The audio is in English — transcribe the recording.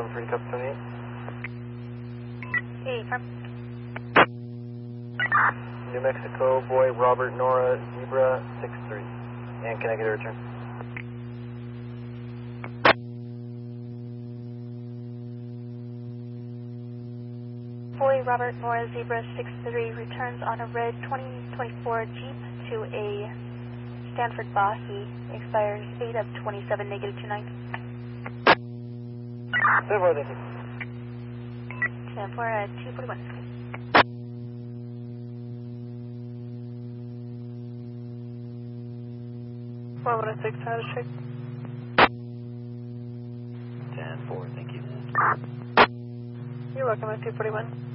for you, Cup 28. Hey, from New Mexico, boy, Robert, Nora, Zebra, 6-3. And can I get a return? Boy, Robert, Nora, Zebra, 6-3 returns on a red 2024 Jeep to a Stanford Bossy. Expires 8 of 27, negative 29. Stand thank you. Stand for 241. Robert, 6, how to check? 10-4, thank you. You're welcome at 241.